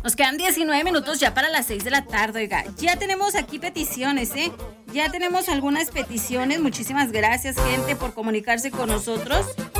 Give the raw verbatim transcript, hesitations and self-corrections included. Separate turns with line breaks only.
Nos quedan diecinueve minutos ya para las seis de la tarde, oiga. Ya tenemos aquí peticiones, ¿eh? Ya tenemos algunas peticiones. Muchísimas gracias, gente, por comunicarse con nosotros.